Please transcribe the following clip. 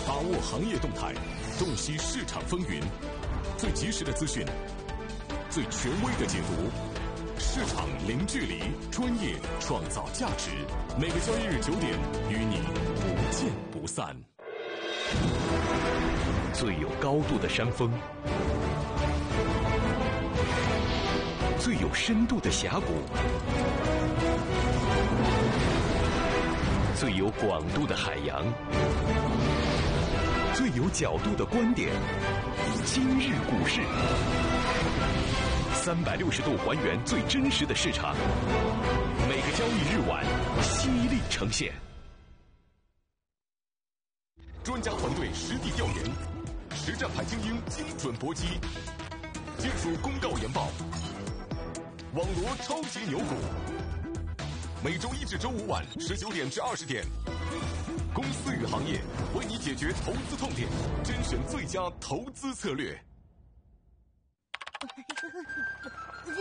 把握行业动态，洞悉市场风云，最及时的资讯，最权威的解读，市场零距离，专业创造价值。每个交易日9点，与你不见不散。最有高度的山峰，最有深度的峡谷，最有广度的海洋，最有角度的观点。今日股市，360度还原最真实的市场，每个交易日晚犀利呈现。专家团队实地调研，实战派精英精准搏击，技术公告研报，网罗超级牛股。每周1至周5晚19点至20点，公司与行业为你解决投资痛点，甄选最佳投资策略。